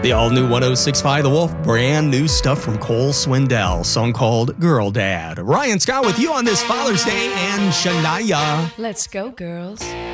The all-new 106.5 The Wolf, brand new stuff from Cole Swindell, song called Girl Dad. Ryan Scott with you on this Father's Day and Shania. Let's go, girls.